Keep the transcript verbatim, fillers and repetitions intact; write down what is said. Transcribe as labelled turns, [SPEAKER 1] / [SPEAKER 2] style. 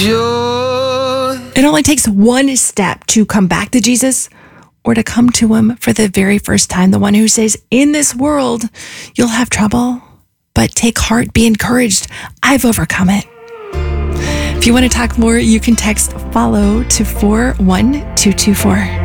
[SPEAKER 1] It only takes one step to come back to Jesus or to come to him for the very first time. The one who says, in this world, you'll have trouble, but take heart, be encouraged. I've overcome it. If you want to talk more, you can text follow to four one two two four.